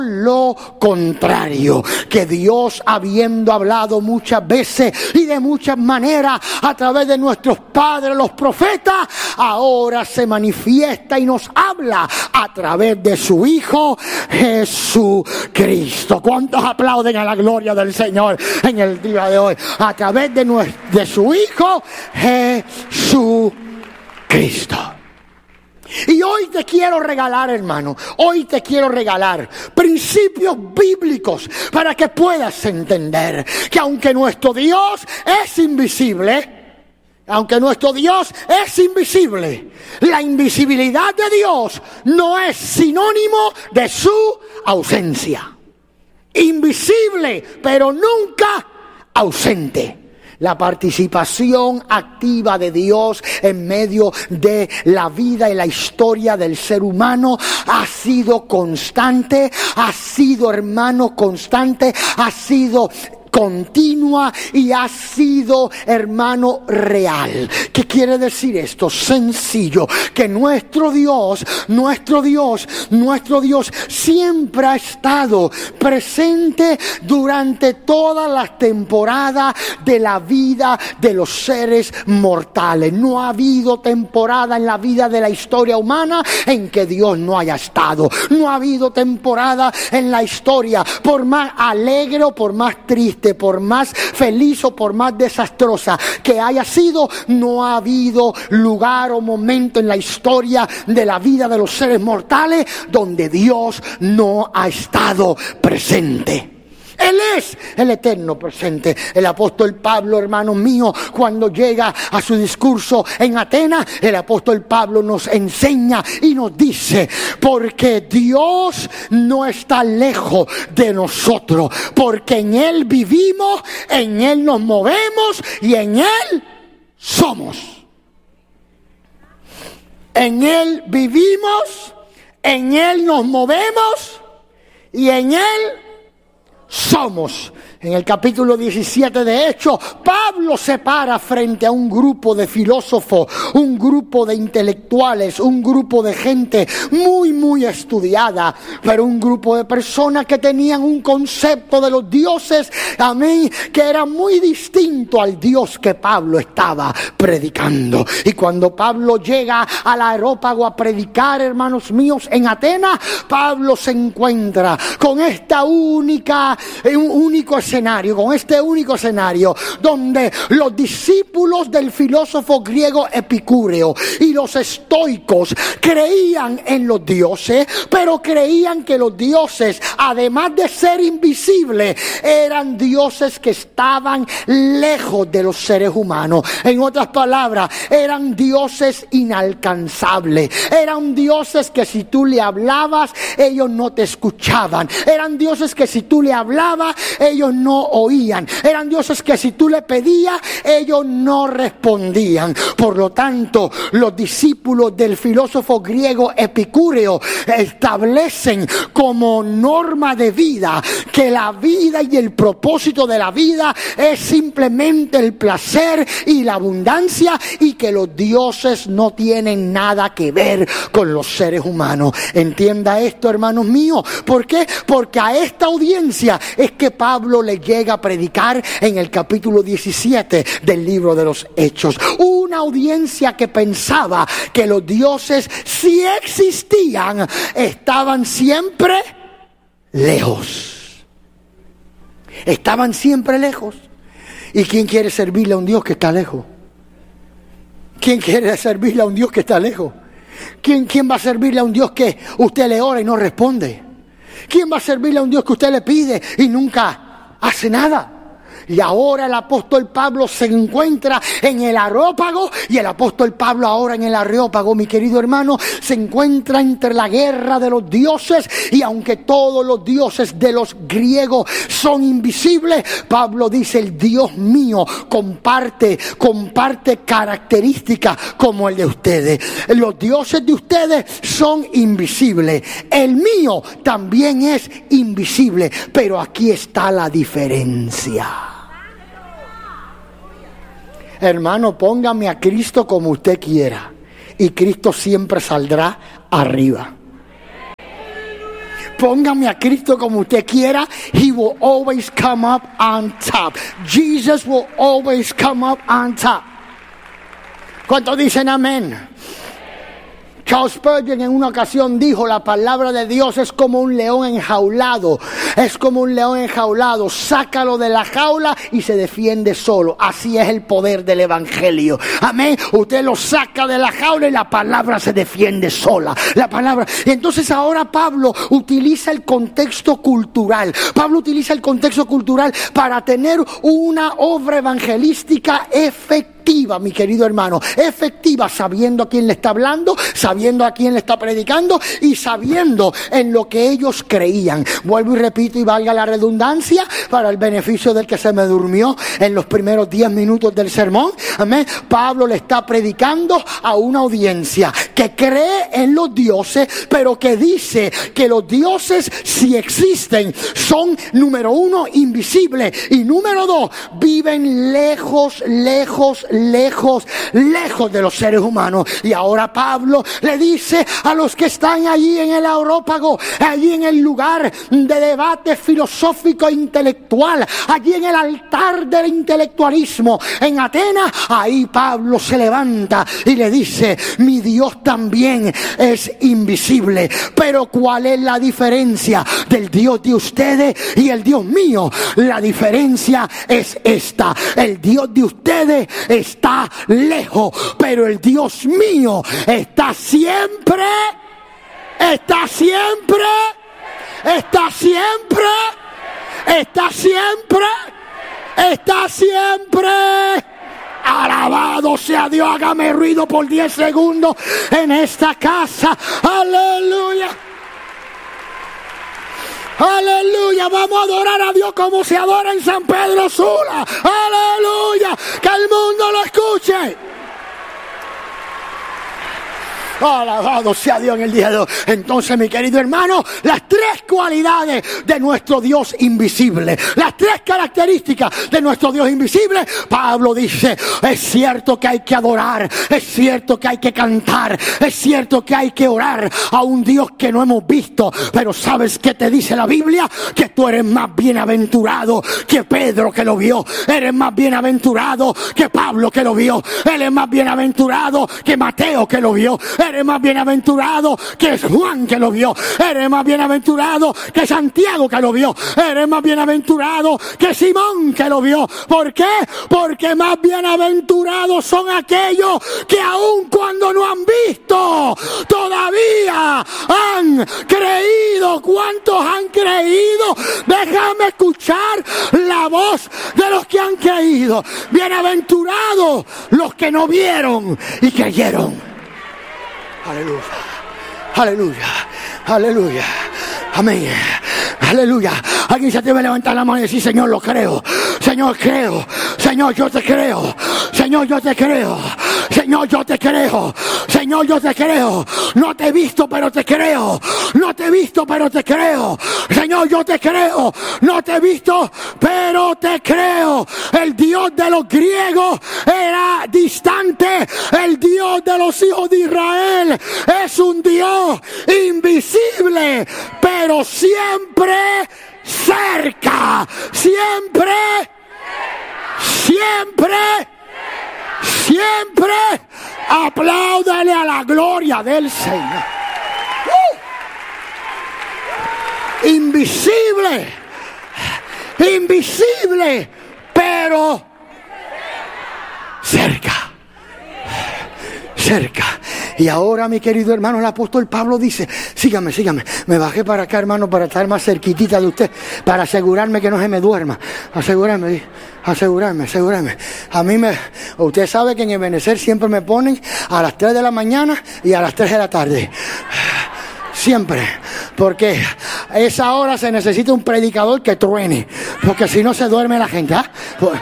lo contrario, que Dios, habiendo hablado muchas veces y de muchas maneras a través de nuestros padres, los profetas, ahora se manifiesta y nos habla a través de su Hijo Jesucristo. ¿Cuántos aplauden a la gloria del Señor en el día de hoy? A través de su Hijo Jesucristo. Y hoy te quiero regalar, hermano, hoy te quiero regalar principios bíblicos para que puedas entender que aunque nuestro Dios es invisible, la invisibilidad de Dios no es sinónimo de su ausencia. Invisible, pero nunca ausente. La participación activa de Dios en medio de la vida y la historia del ser humano ha sido constante, ha sido, hermano, constante, ha sido continua y ha sido, hermano, real. ¿Qué quiere decir esto? Sencillo, que nuestro Dios siempre ha estado presente durante todas las temporadas de la vida de los seres mortales. No ha habido temporada en la vida de la historia humana en que Dios no haya estado. No ha habido temporada en la historia, por más alegre o por más triste, por más feliz o por más desastrosa que haya sido, no ha habido lugar o momento en la historia de la vida de los seres mortales donde Dios no ha estado presente. Él es el eterno presente. El apóstol Pablo, hermanos míos, cuando llega a su discurso en Atenas, el apóstol Pablo nos enseña y nos dice: porque Dios no está lejos de nosotros, porque en Él vivimos, en Él nos movemos y en Él somos. En Él vivimos, en Él nos movemos y en Él somos. En el capítulo 17 de Hechos, Pablo se para frente a un grupo de filósofos, un grupo de intelectuales, un grupo de gente muy estudiada, pero un grupo de personas que tenían un concepto de los dioses, amén, que era muy distinto al Dios que Pablo estaba predicando. Y cuando Pablo llega al Areópago a predicar, hermanos míos, en Atenas, Pablo se encuentra con este único escenario donde los discípulos del filósofo griego Epicúreo y los estoicos creían en los dioses, pero creían que los dioses, además de ser invisibles, eran dioses que estaban lejos de los seres humanos. En otras palabras, eran dioses inalcanzables, eran dioses que si tú le hablabas, ellos no te escuchaban, eran dioses que si tú le hablabas, ellos no oían, eran dioses que si tú le pedías, ellos no respondían. Por lo tanto, los discípulos del filósofo griego Epicúreo establecen como norma de vida que la vida y el propósito de la vida es simplemente el placer y la abundancia, y que los dioses no tienen nada que ver con los seres humanos. Entienda esto, hermanos míos. ¿Por qué? Porque a esta audiencia es que Pablo le llega a predicar en el capítulo 17 del libro de los Hechos. Una audiencia que pensaba que los dioses, si existían, estaban siempre lejos. Estaban siempre lejos. ¿Y quién quiere servirle a un Dios que está lejos? ¿Quién quiere servirle a un Dios que está lejos? ¿Quién va a servirle a un Dios que usted le ora y no responde? ¿Quién va a servirle a un Dios que usted le pide y nunca hace nada? Y ahora el apóstol Pablo se encuentra en el Areópago, y el apóstol Pablo ahora en el Areópago, mi querido hermano, se encuentra entre la guerra de los dioses. Y aunque todos los dioses de los griegos son invisibles, Pablo dice: el Dios mío comparte características como el de ustedes. Los dioses de ustedes son invisibles, el mío también es invisible, pero aquí está la diferencia. Hermano, póngame a Cristo como usted quiera, y Cristo siempre saldrá arriba. Póngame a Cristo como usted quiera. He will always come up on top. Jesus will always come up on top. ¿Cuántos dicen amén? Charles Spurgeon en una ocasión dijo: la palabra de Dios es como un león enjaulado. Es como un león enjaulado. Sácalo de la jaula y se defiende solo. Así es el poder del evangelio. Amén. Usted lo saca de la jaula y la palabra se defiende sola. La palabra. Y entonces ahora Pablo utiliza el contexto cultural. Pablo utiliza el contexto cultural para tener una obra evangelística efectiva, mi querido hermano, efectiva, sabiendo a quién le está hablando, sabiendo a quién le está predicando y sabiendo en lo que ellos creían. Vuelvo y repito, y valga la redundancia, para el beneficio del que se me durmió en los primeros 10 minutos del sermón. Amén. Pablo le está predicando a una audiencia que cree en los dioses, pero que dice que los dioses, si existen, son, número uno, invisibles, y número dos, viven lejos de los seres humanos. Y ahora Pablo le dice a los que están allí en el Areópago, allí en el lugar de debate filosófico e intelectual, allí en el altar del intelectualismo en Atenas, ahí Pablo se levanta y le dice: mi Dios también es invisible. Pero ¿cuál es la diferencia del Dios de ustedes y el Dios mío? La diferencia es esta: el Dios de ustedes está lejos, pero el Dios mío está siempre alabado sea Dios. Hágame ruido por 10 segundos en esta casa. Aleluya. Aleluya, vamos a adorar a Dios como se adora en San Pedro Sula. Aleluya, que el mundo lo escuche. Alabado sea Dios en el día de hoy. Entonces, mi querido hermano, las 3 cualidades de nuestro Dios invisible, las 3 características de nuestro Dios invisible, Pablo dice: es cierto que hay que adorar, es cierto que hay que cantar, es cierto que hay que orar a un Dios que no hemos visto, pero ¿sabes qué te dice la Biblia? Que tú eres más bienaventurado que Pedro, que lo vio. Eres más bienaventurado que Pablo, que lo vio. Eres más bienaventurado que Mateo, que lo vio. Eres más bienaventurado que Juan, que lo vio. Eres más bienaventurado que Santiago, que lo vio. Eres más bienaventurado que Simón, que lo vio. ¿Por qué? Porque más bienaventurados son aquellos que aun cuando no han visto, todavía han creído. ¿Cuántos han creído? Déjame escuchar la voz de los que han creído. Bienaventurados los que no vieron y creyeron. Aleluya, aleluya, aleluya, amén, aleluya. Alguien se atreve a levantar la mano y decir: Señor, lo creo, Señor, creo, Señor, yo te creo, Señor, yo te creo, Señor, yo te creo, Señor, yo te creo. No te he visto, pero te creo. No te he visto, pero te creo. Señor, yo te creo. No te he visto, pero te creo. El Dios de los griegos era distante. El Dios de los hijos de Israel es un Dios invisible, pero siempre cerca. Siempre apláudale a la gloria del Señor. Invisible, pero cerca. Y ahora, mi querido hermano, el apóstol Pablo dice: sígame, me bajé para acá, hermano, para estar más cerquitita de usted, para asegurarme que no se me duerma, asegurarme. Usted sabe que en Ebenecer siempre me ponen a las 3 de la mañana y a las 3 de la tarde. Siempre, porque a esa hora se necesita un predicador que truene, porque si no se duerme la gente, ¿ah?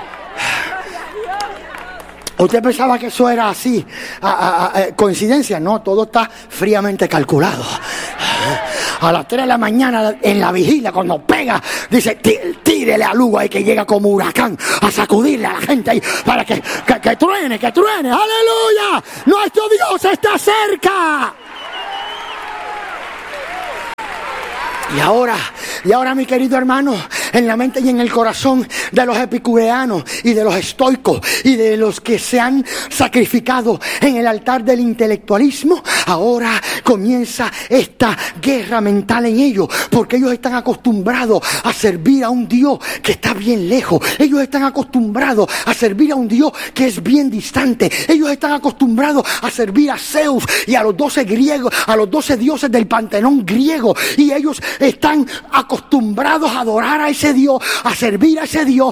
¿Usted pensaba que eso era así, coincidencia? No, todo está fríamente calculado. A las 3 de la mañana en la vigilia, cuando pega, dice: tírele a Lugo ahí que llega como huracán a sacudirle a la gente ahí para que truene. ¡Aleluya! Nuestro Dios está cerca. Y ahora, mi querido hermano, en la mente y en el corazón de los epicureanos y de los estoicos y de los que se han sacrificado en el altar del intelectualismo, ahora comienza esta guerra mental en ellos, porque ellos están acostumbrados a servir a un Dios que está bien lejos. Ellos están acostumbrados a servir a un Dios que es bien distante. Ellos están acostumbrados a servir a Zeus y a los 12 griegos, a los 12 dioses del Panteón griego, y ellos están acostumbrados a adorar a ese Dios, a servir a ese Dios,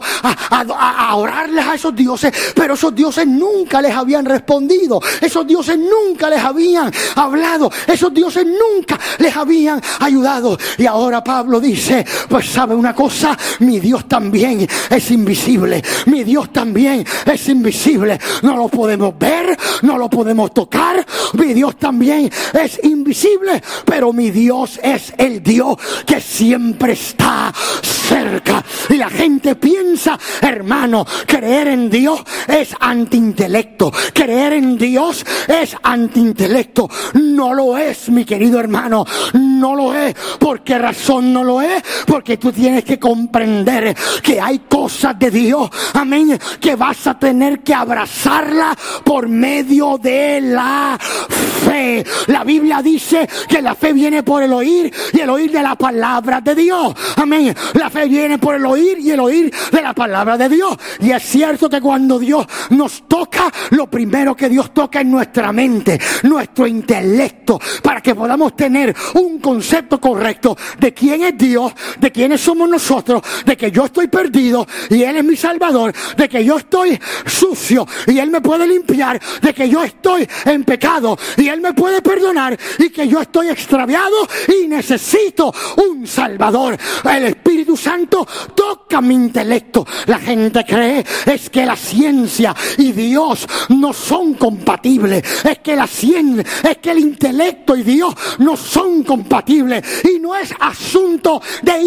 a orarles a esos dioses, pero esos dioses nunca les habían respondido, esos dioses nunca les habían hablado, esos dioses nunca les habían ayudado. Y ahora Pablo dice, pues sabe una cosa, mi Dios también es invisible, mi Dios también es invisible, no lo podemos ver, no lo podemos tocar, mi Dios también es invisible, pero mi Dios es el Dios que siempre está cerca. Y la gente piensa, hermano, creer en Dios es antiintelecto, creer en Dios es antiintelecto. No lo es, mi querido hermano, no lo es. ¿Por qué razón no lo es? Porque tú tienes que comprender que hay cosas de Dios, amén, que vas a tener que abrazarla por medio de la fe. La Biblia dice que la fe viene por el oír y el oír de la palabra de Dios, amén. La fe viene por el oír y el oír de la palabra de Dios. Y es cierto que cuando Dios nos toca, lo primero que Dios toca es nuestra mente, nuestro intelecto, para que podamos tener un concepto correcto de quién es Dios, de quiénes somos nosotros, de que yo estoy perdido y Él es mi Salvador, de que yo estoy sucio y Él me puede limpiar, de que yo estoy en pecado y Él me puede perdonar, y que yo estoy extraviado y necesito un Salvador. El Espíritu Santo toca mi intelecto. La gente cree es que la ciencia y Dios no son compatibles, es que la ciencia, es que el intelecto y Dios no son compatibles, y no es asunto de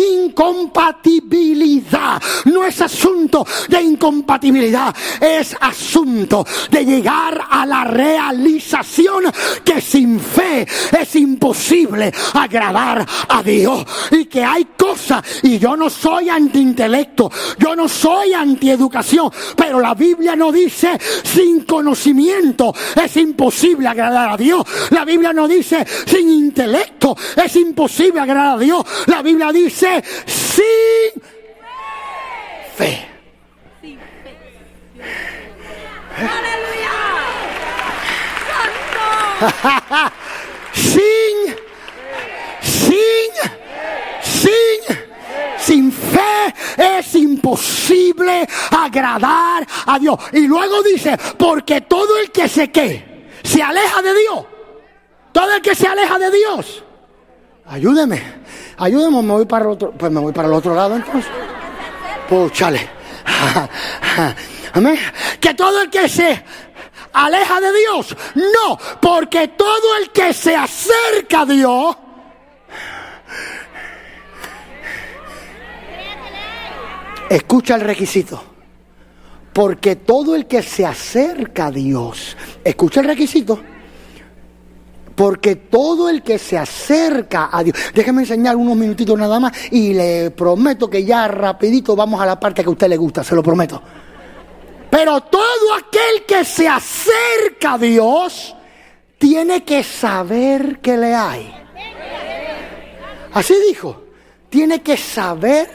incompatibilidad, no es asunto de incompatibilidad, es asunto de llegar a la realización que sin fe es imposible agradar a Dios, y que hay cosas, y yo no soy antiintelecto, yo no soy antieducación, pero la Biblia no dice sin conocimiento es imposible agradar a Dios. La Biblia no dice sin intelecto es imposible agradar a Dios. La Biblia dice sin fe. ¡Aleluya! ¡Santo! Sin fe es imposible agradar a Dios. Y luego dice, porque todo el que se aleja de Dios, todo el que se aleja de Dios, ayúdeme, me voy para el otro, pues me voy para el otro lado entonces. Pues chale. Amén. Que todo el que se aleja de Dios, no, porque todo el que se acerca a Dios, escucha el requisito, porque todo el que se acerca a Dios, escucha el requisito, porque todo el que se acerca a Dios, déjeme enseñar unos minutitos nada más y le prometo que ya rapidito vamos a la parte que a usted le gusta, se lo prometo. Pero todo aquel que se acerca a Dios tiene que saber que le hay. Así dijo, tiene que saber.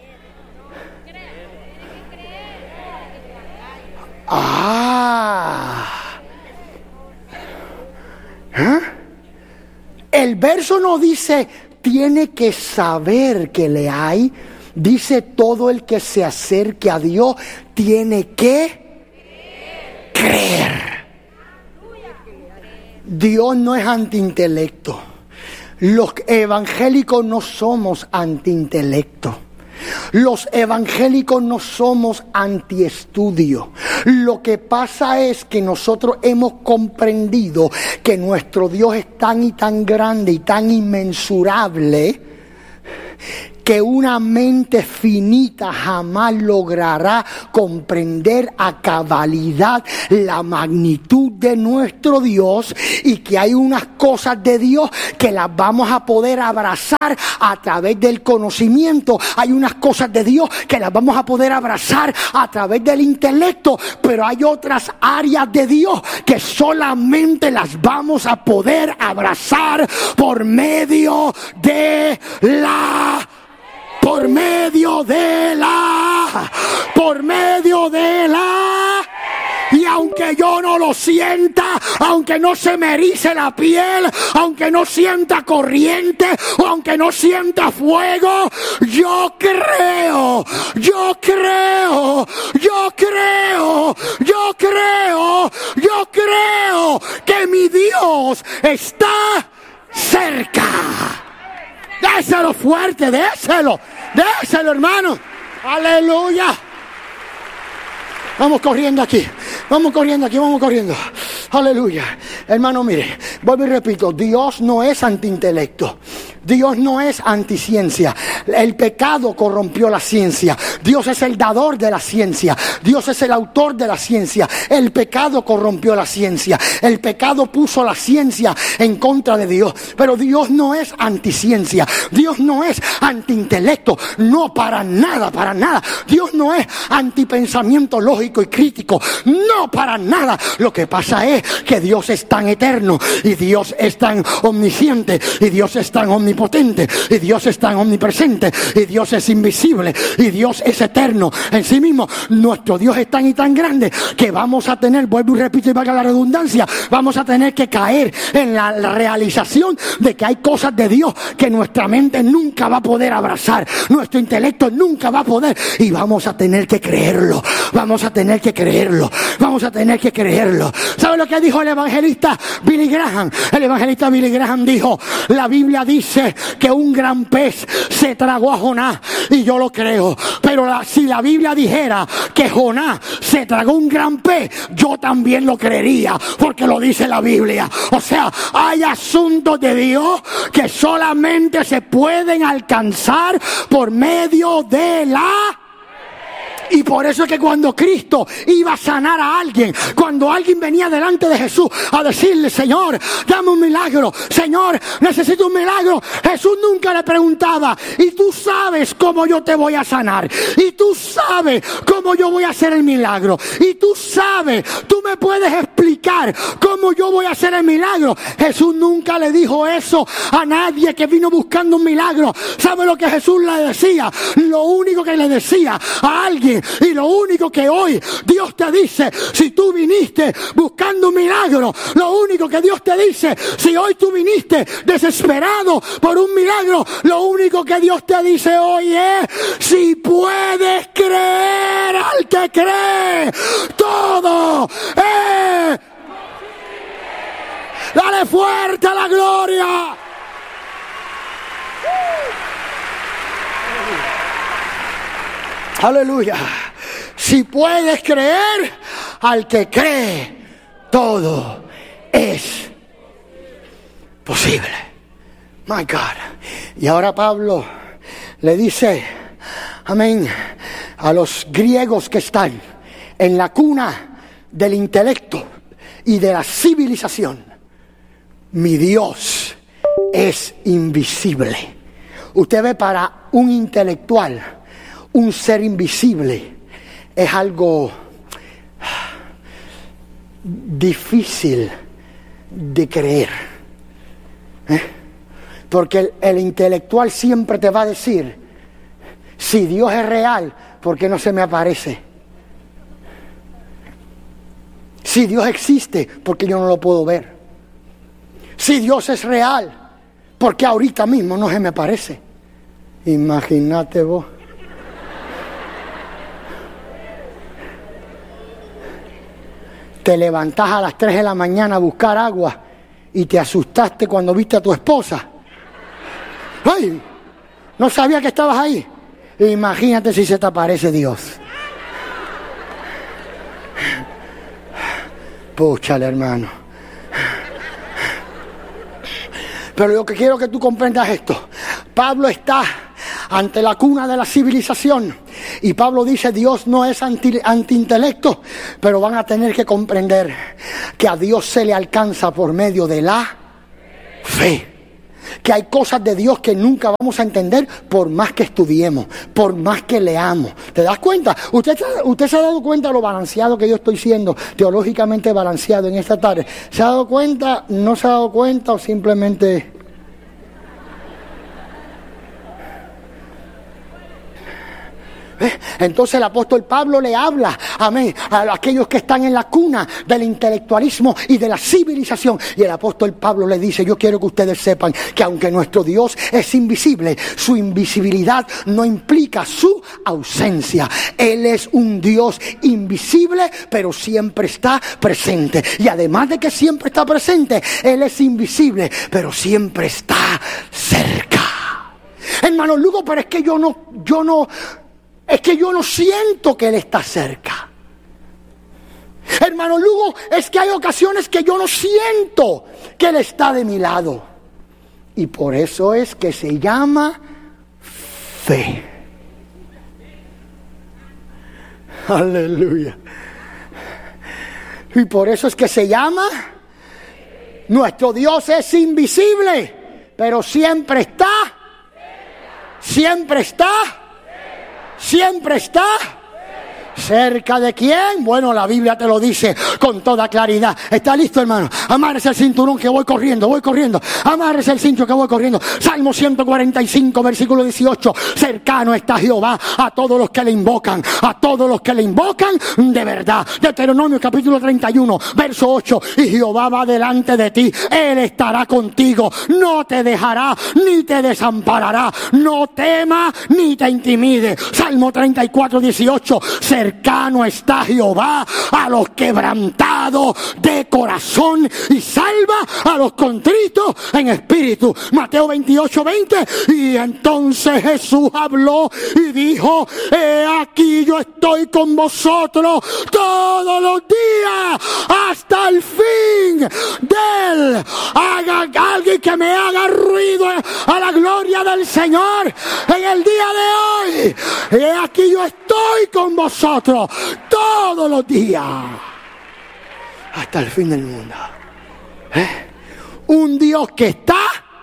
El verso no dice tiene que saber que le hay, dice todo el que se acerque a Dios tiene que creer. Dios no es antiintelecto. Los evangélicos no somos antiintelecto. Los evangélicos no somos antiestudio. Lo que pasa es que nosotros hemos comprendido que nuestro Dios es tan y tan grande y tan inmensurable que una mente finita jamás logrará comprender a cabalidad la magnitud de nuestro Dios, y que hay unas cosas de Dios que las vamos a poder abrazar a través del conocimiento. Hay unas cosas de Dios que las vamos a poder abrazar a través del intelecto, pero hay otras áreas de Dios que solamente las vamos a poder abrazar por medio de la y aunque yo no lo sienta, aunque no se me erice la piel, aunque no sienta corriente, o aunque no sienta fuego, yo creo que mi Dios está cerca. Déselo fuerte, déselo, hermano. Aleluya. Vamos corriendo aquí. Aleluya. Hermano, mire, vuelvo y repito, Dios no es antiintelecto. Dios no es anticiencia. El pecado corrompió la ciencia. Dios es el dador de la ciencia. Dios es el autor de la ciencia. El pecado corrompió la ciencia. El pecado puso la ciencia en contra de Dios. Pero Dios no es anticiencia. Dios no es antiintelecto. No, para nada. Dios no es antipensamiento lógico y crítico. No, para nada. Lo que pasa es que Dios es tan eterno, y Dios es tan omnisciente, y Dios es tan omnipotente, y Dios es tan omnipresente, y Dios es invisible, y Dios es eterno en sí mismo. Nuestro Dios es tan y tan grande que vamos a tener, vuelvo y repito y valga la redundancia, vamos a tener que caer en la realización de que hay cosas de Dios que nuestra mente nunca va a poder abrazar, nuestro intelecto nunca va a poder, y vamos a tener que creerlo. ¿Sabe lo que dijo el evangelista Billy Graham? El evangelista Billy Graham dijo: la Biblia dice que un gran pez se tragó a Jonás, y yo lo creo, pero si la Biblia dijera que Jonás se tragó un gran pez, yo también lo creería, porque lo dice la Biblia. O sea, hay asuntos de Dios que solamente se pueden alcanzar por medio de la... Y por eso es que cuando Cristo iba a sanar a alguien, cuando alguien venía delante de Jesús a decirle: Señor, dame un milagro, Señor, necesito un milagro, Jesús nunca le preguntaba: y tú sabes cómo yo te voy a sanar, y tú sabes cómo yo voy a hacer el milagro, y tú sabes, tú me puedes explicar cómo yo voy a hacer el milagro. Jesús nunca le dijo eso a nadie que vino buscando un milagro. ¿Sabe lo que Jesús le decía? Lo único que le decía a alguien, y lo único que hoy Dios te dice, si tú viniste buscando un milagro, lo único que Dios te dice, si hoy tú viniste desesperado por un milagro, lo único que Dios te dice hoy es: si puedes creer al que cree, todo es... Dale fuerte a la gloria. Aleluya. Si puedes creer al que cree, todo es posible. My God. Y ahora Pablo le dice, amén, a los griegos que están en la cuna del intelecto y de la civilización: mi Dios es invisible. Usted ve, para un intelectual, un ser invisible es algo difícil de creer, porque el intelectual siempre te va a decir: si Dios es real, ¿por qué no se me aparece? Si Dios existe, ¿por qué yo no lo puedo ver? Si Dios es real, ¿por qué ahorita mismo no se me aparece? Imagínate vos. Te levantás a las 3 de la mañana a buscar agua y te asustaste cuando viste a tu esposa. ¡Ay! No sabía que estabas ahí. Imagínate si se te aparece Dios. Púchale, hermano. Pero lo que quiero que tú comprendas esto. Pablo está ante la cuna de la civilización. Y Pablo dice, Dios no es anti-intelecto, pero van a tener que comprender que a Dios se le alcanza por medio de la fe. Que hay cosas de Dios que nunca vamos a entender por más que estudiemos, por más que leamos. ¿Te das cuenta? ¿Usted se ha dado cuenta de lo balanceado que yo estoy siendo, teológicamente balanceado en esta tarde? ¿Se ha dado cuenta? ¿No se ha dado cuenta o simplemente...? Entonces el apóstol Pablo le habla, amén, a aquellos que están en la cuna del intelectualismo y de la civilización. Y el apóstol Pablo le dice, yo quiero que ustedes sepan que aunque nuestro Dios es invisible, su invisibilidad no implica su ausencia. Él es un Dios invisible, pero siempre está presente. Y además de que siempre está presente, Él es invisible, pero siempre está cerca. Hermano Lugo, pero es que yo no siento que Él está cerca. Hermano Lugo, es que hay ocasiones que yo no siento que Él está de mi lado. Y por eso es que se llama fe. Aleluya. Y por eso es que se llama, nuestro Dios es invisible, pero siempre está. Siempre está. Siempre está. ¿Cerca de quién? Bueno, la Biblia te lo dice con toda claridad. ¿Está listo, hermano? Amárrese el cinturón que voy corriendo. Amárrese el cincho que voy corriendo. Salmo 145, versículo 18. Cercano está Jehová a todos los que le invocan. A todos los que le invocan de verdad. Deuteronomio capítulo 31, verso 8. Y Jehová va delante de ti. Él estará contigo. No te dejará ni te desamparará. No temas ni te intimide. Salmo 34, 18. Cercano está Jehová a los quebrantados de corazón y salva a los contritos en espíritu. Mateo 28, 20. Y entonces Jesús habló y dijo, he aquí yo estoy con vosotros todos los días hasta el fin del... Haga alguien que me haga ruido a la gloria del Señor en el día de hoy. He aquí yo estoy con vosotros todos los días hasta el fin del mundo. Un Dios que está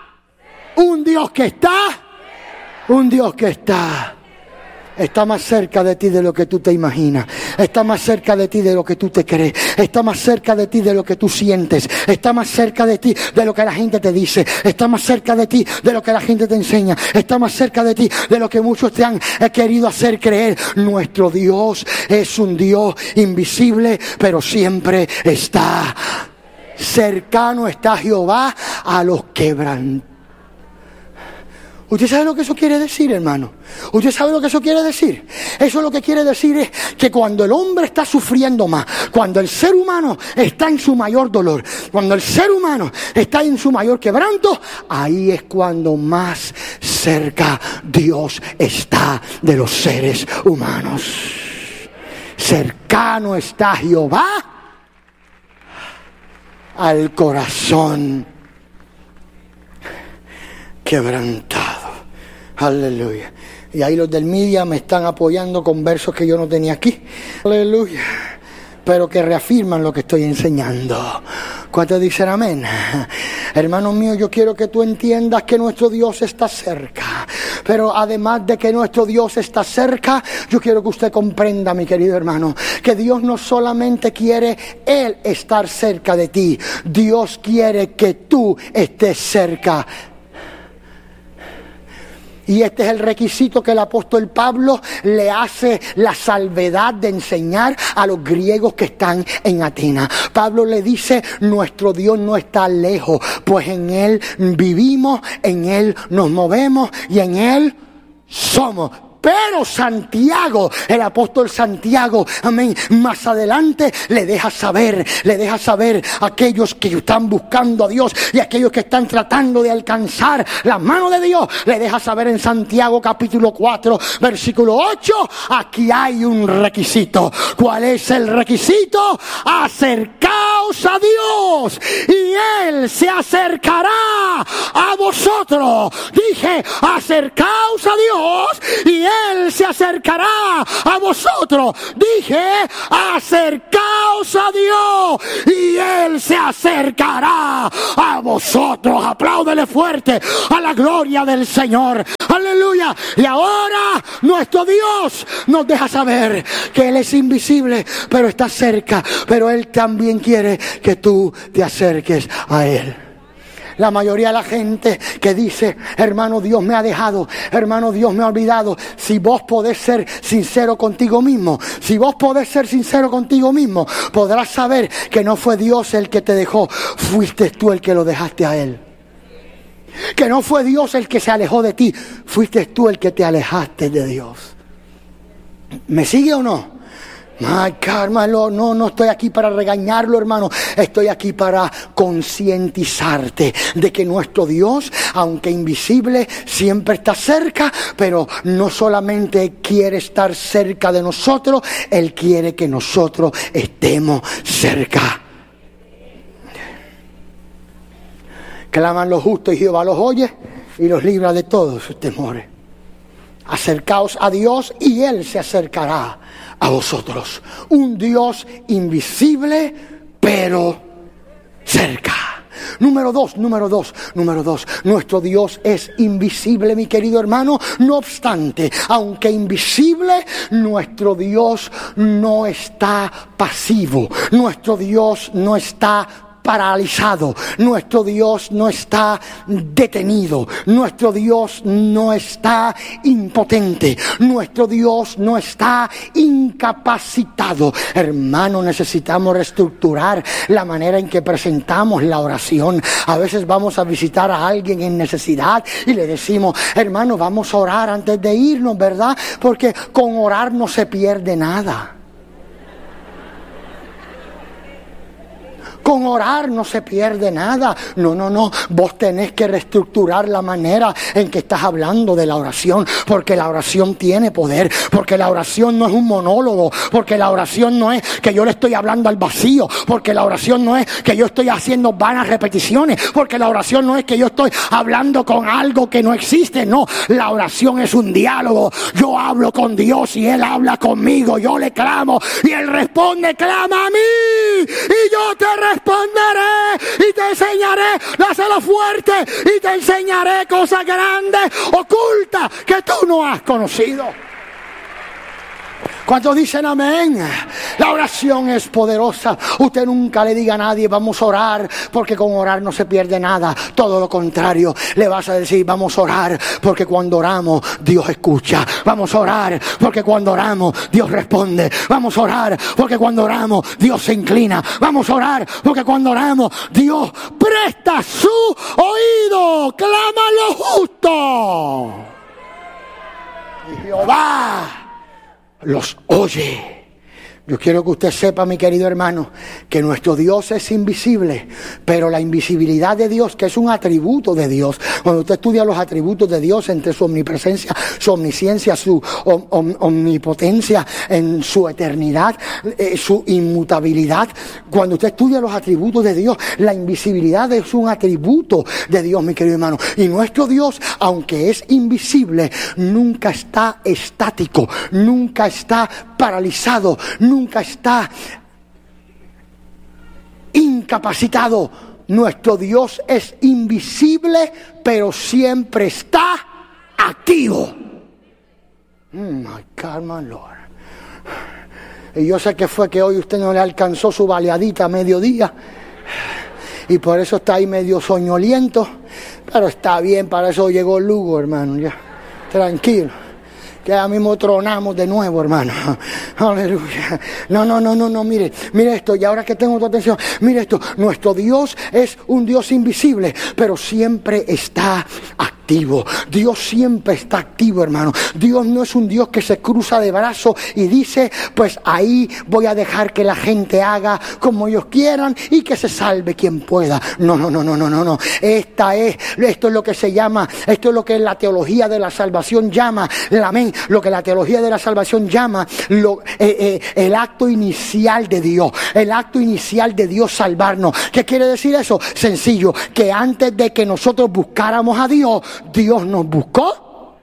está más cerca de ti de lo que tú te imaginas. Está más cerca de ti de lo que tú te crees. Está más cerca de ti de lo que tú sientes. Está más cerca de ti de lo que la gente te dice. Está más cerca de ti de lo que la gente te enseña. Está más cerca de ti de lo que muchos te han querido hacer creer. Nuestro Dios es un Dios invisible, pero siempre está cercano. Está Jehová a los quebrantados. ¿Usted sabe lo que eso quiere decir, hermano? ¿Usted sabe lo que eso quiere decir? Eso lo que quiere decir es que cuando el hombre está sufriendo más, cuando el ser humano está en su mayor dolor, cuando el ser humano está en su mayor quebranto, ahí es cuando más cerca Dios está de los seres humanos. Cercano está Jehová al corazón quebrantado. Aleluya. Y ahí los del media me están apoyando con versos que yo no tenía aquí. Aleluya. Pero que reafirman lo que estoy enseñando. ¿Cuántos dicen amén? Hermano mío, yo quiero que tú entiendas que nuestro Dios está cerca. Pero además de que nuestro Dios está cerca, yo quiero que usted comprenda, mi querido hermano, que Dios no solamente quiere Él estar cerca de ti. Dios quiere que tú estés cerca. Y este es el requisito que el apóstol Pablo le hace la salvedad de enseñar a los griegos que están en Atenas. Pablo le dice, nuestro Dios no está lejos, pues en Él vivimos, en Él nos movemos y en Él somos. Pero Santiago, el apóstol Santiago, amén, más adelante le deja saber a aquellos que están buscando a Dios y a aquellos que están tratando de alcanzar la mano de Dios, le deja saber en Santiago capítulo 4, versículo 8, aquí hay un requisito. ¿Cuál es el requisito? Acercaos a Dios y Él se acercará a vosotros. Dije, acercaos a Dios y Él se acercará a vosotros. Dije, acercaos a Dios y Él se acercará a vosotros. Apláudele fuerte a la gloria del Señor. Aleluya. Y ahora nuestro Dios nos deja saber que Él es invisible, pero está cerca. Pero Él también quiere que tú te acerques a Él. La mayoría de la gente que dice, hermano, Dios me ha dejado, hermano, Dios me ha olvidado. Si vos podés ser sincero contigo mismo, podrás saber que no fue Dios el que te dejó, fuiste tú el que lo dejaste a Él. Que no fue Dios el que se alejó de ti, fuiste tú el que te alejaste de Dios. ¿Me sigue o no? Ay, hermano, no estoy aquí para regañarlo, hermano. Estoy aquí para concientizarte de que nuestro Dios, aunque invisible, siempre está cerca, pero no solamente quiere estar cerca de nosotros, Él quiere que nosotros estemos cerca. Claman los justos y Jehová los oye y los libra de todos sus temores. Acercaos a Dios y Él se acercará a vosotros. Un Dios invisible, pero cerca. Número dos. Nuestro Dios es invisible, mi querido hermano. No obstante, aunque invisible, nuestro Dios no está pasivo. Nuestro Dios no está paralizado, nuestro Dios no está detenido, nuestro Dios no está impotente, nuestro Dios no está incapacitado. Hermano, necesitamos reestructurar la manera en que presentamos la oración. A veces vamos a visitar a alguien en necesidad y le decimos, hermano, vamos a orar antes de irnos, ¿verdad? Porque con orar no se pierde nada. Con orar no se pierde nada. No. Vos tenés que reestructurar la manera en que estás hablando de la oración. Porque la oración tiene poder. Porque la oración no es un monólogo. Porque la oración no es que yo le estoy hablando al vacío. Porque la oración no es que yo estoy haciendo vanas repeticiones. Porque la oración no es que yo estoy hablando con algo que no existe. No, la oración es un diálogo. Yo hablo con Dios y Él habla conmigo. Yo le clamo y Él responde, clama a mí. Y yo te responderé y te enseñaré, dáselo fuerte, y te enseñaré cosas grandes, ocultas, que tú no has conocido. ¿Cuántos dicen amén? La oración es poderosa. Usted nunca le diga a nadie, vamos a orar, porque con orar no se pierde nada. Todo lo contrario, le vas a decir, vamos a orar, porque cuando oramos, Dios escucha. Vamos a orar, porque cuando oramos, Dios responde. Vamos a orar, porque cuando oramos, Dios se inclina. Vamos a orar, porque cuando oramos, Dios presta su oído. Clama lo justo. Y Jehová los oye. Yo quiero que usted sepa, mi querido hermano, que nuestro Dios es invisible, pero la invisibilidad de Dios, que es un atributo de Dios, cuando usted estudia los atributos de Dios, entre su omnipresencia, su omnisciencia, su omnipotencia, en su eternidad, su inmutabilidad, cuando usted estudia los atributos de Dios, la invisibilidad es un atributo de Dios, mi querido hermano. Y nuestro Dios, aunque es invisible, nunca está estático, nunca está paralizado, nunca está incapacitado. Nuestro Dios es invisible, pero siempre está activo. My God, my Lord. Y yo sé que fue que hoy usted no le alcanzó su baleadita a mediodía y por eso está ahí medio soñoliento, pero está bien, para eso llegó Lugo, hermano, ya, tranquilo. Que ahora mismo tronamos de nuevo, hermano. Aleluya. No, mire esto. Y ahora que tengo tu atención, mire esto. Nuestro Dios es un Dios invisible, pero siempre está activo. activo. Dios siempre está activo, hermano. Dios no es un Dios que se cruza de brazos y dice, pues ahí voy a dejar que la gente haga como ellos quieran y que se salve quien pueda. No. Esto es lo que se llama, esto es lo que la teología de la salvación llama, lo que la teología de la salvación llama el acto inicial de Dios. El acto inicial de Dios salvarnos. ¿Qué quiere decir eso? Sencillo, que antes de que nosotros buscáramos a Dios, Dios nos buscó.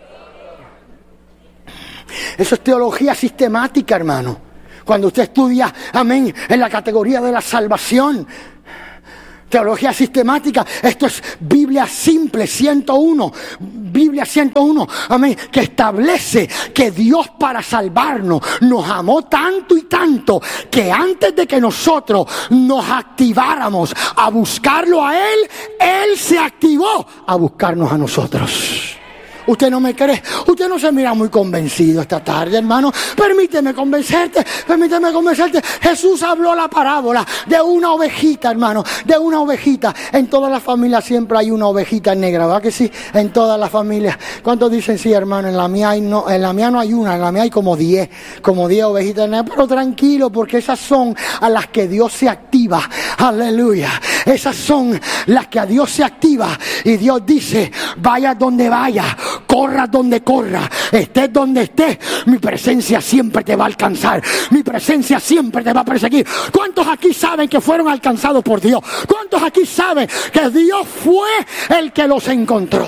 Eso es teología sistemática, hermano. Cuando usted estudia, amén, en la categoría de la salvación, teología sistemática, esto es Biblia simple 101, Biblia 101, amén, que establece que Dios para salvarnos nos amó tanto y tanto que antes de que nosotros nos activáramos a buscarlo a Él, Él se activó a buscarnos a nosotros. Usted no me cree, usted no se mira muy convencido esta tarde, hermano. Permíteme convencerte. Jesús habló la parábola de una ovejita, hermano, de una ovejita. En todas las familias siempre hay una ovejita negra, ¿verdad que sí? En todas las familias. ¿Cuántos dicen sí, hermano? En la mía no hay una, en la mía hay como 10 ovejitas negras. Pero tranquilo, porque esas son a las que Dios se activa. Aleluya. Esas son las que a Dios se activa. Y Dios dice, vaya donde vaya, corra donde corra, estés donde estés, mi presencia siempre te va a alcanzar, mi presencia siempre te va a perseguir. ¿Cuántos aquí saben que fueron alcanzados por Dios? ¿Cuántos aquí saben que Dios fue el que los encontró?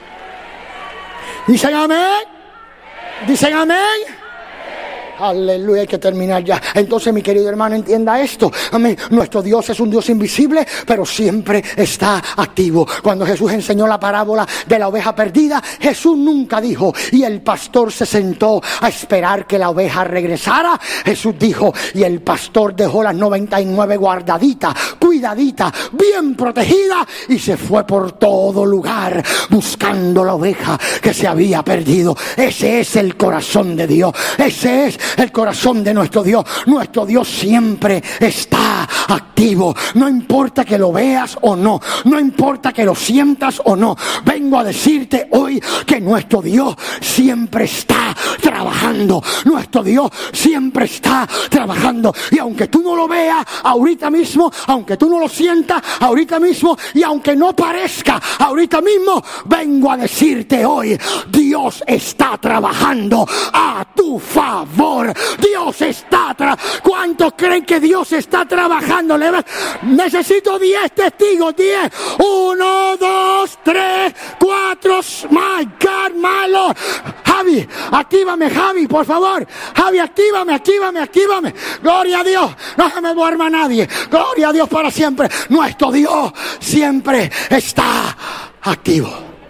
¿Dicen amén? ¿Dicen amén? Aleluya, hay que terminar ya. Entonces, mi querido hermano, entienda esto. Amén. Nuestro Dios es un Dios invisible, pero siempre está activo. Cuando Jesús enseñó la parábola de la oveja perdida, Jesús nunca dijo, y el pastor se sentó a esperar que la oveja regresara. Jesús dijo, y el pastor dejó las 99 guardaditas, cuidaditas, bien protegidas, y se fue por todo lugar buscando la oveja que se había perdido. Ese es el corazón de Dios. Ese es el corazón de nuestro Dios. Nuestro Dios siempre está activo. No importa que lo veas o no, no importa que lo sientas o no. Vengo a decirte hoy que nuestro Dios siempre está trabajando. Nuestro Dios siempre está trabajando. Y aunque tú no lo veas ahorita mismo, aunque tú no lo sientas ahorita mismo, y aunque no parezca ahorita mismo, vengo a decirte hoy, Dios está trabajando a tu favor. Dios está ¿Cuántos creen que Dios está trabajando? Necesito 10 testigos. 10. 1, 2, 3, 4. My God, my Lord. Javi, actívame, Javi, por favor. Javi, actívame. Gloria a Dios. No se me duerma nadie. Gloria a Dios para siempre. Nuestro Dios siempre está activo.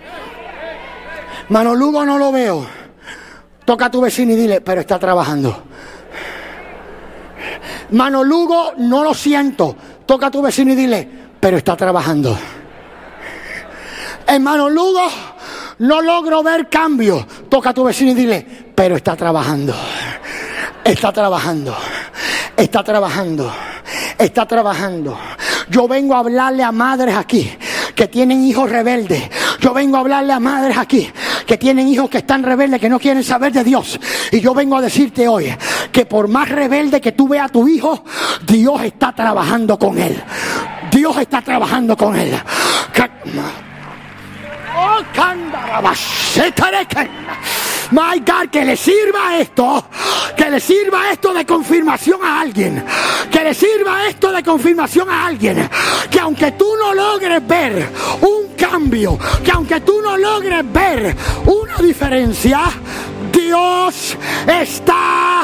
Mano Lugo no lo veo. Toca a tu vecino y dile, pero está trabajando. Mano Lugo, no lo siento. Toca a tu vecino y dile, pero está trabajando. Hermano Lugo, no logro ver cambio. Toca a tu vecino y dile, pero está trabajando. Está trabajando. Yo vengo a hablarle a madres aquí que tienen hijos rebeldes. Yo vengo a hablarle a madres aquí que tienen hijos que están rebeldes, que no quieren saber de Dios. Y yo vengo a decirte hoy que por más rebelde que tú veas a tu hijo, Dios está trabajando con él. Dios está trabajando con él. My God, que le sirva esto de confirmación a alguien, que aunque tú no logres ver un cambio, que aunque tú no logres ver una diferencia, Dios está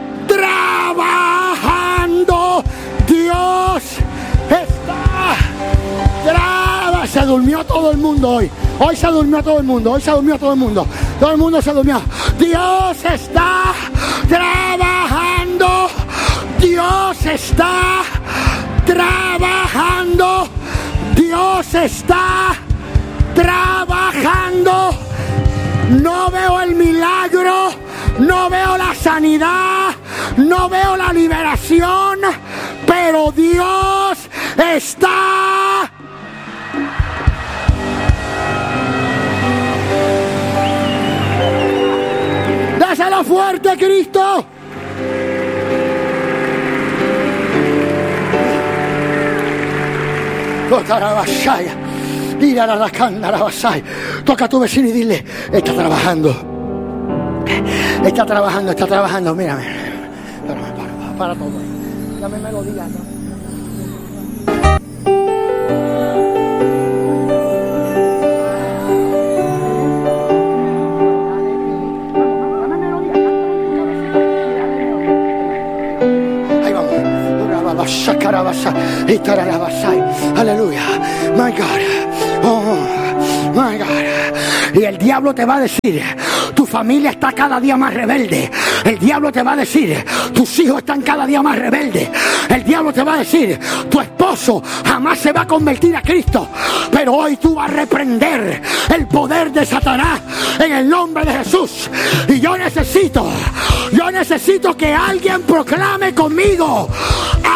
trabajando. Dios está trabajando. Se durmió todo el mundo hoy. Hoy se durmió todo el mundo. Todo el mundo se durmió. Dios está trabajando. Dios está trabajando. No veo el milagro, no veo la sanidad, no veo la liberación, pero Dios está. Dala fuerte, Cristo. Toca a tu vecino y dile: está trabajando. Está trabajando. Mírame. Para todo. Dame melodía. Aleluya. My God. Oh, my God. Y el diablo te va a decir: tu familia está cada día más rebelde. El diablo te va a decir: tus hijos están cada día más rebeldes. El diablo te va a decir: tu esposo jamás se va a convertir a Cristo. Pero hoy tú vas a reprender el poder de Satanás en el nombre de Jesús. Y yo necesito que alguien proclame conmigo: